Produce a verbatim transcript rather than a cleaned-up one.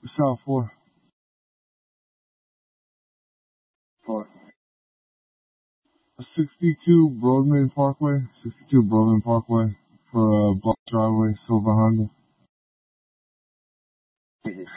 South four. Four. sixty-two Broadman Parkway. sixty-two Broadman Parkway for a uh, block driveway, Silver Honda.